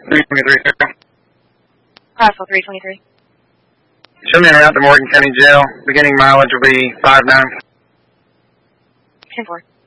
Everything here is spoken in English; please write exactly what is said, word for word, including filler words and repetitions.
three twenty-three, sir. Crossville three twenty-three. Show me en route to Morgan County Jail. Beginning mileage will be five nine. ten four.